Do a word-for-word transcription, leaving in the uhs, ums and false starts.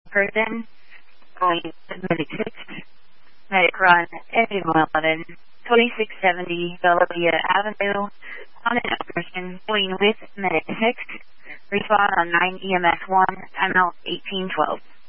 person going to Medic six, Medic Run, engine one eleven, twenty-six seventy Bellevue Avenue, on an person going with Medic six, respond on nine E M S one, timeout eighteen twelve.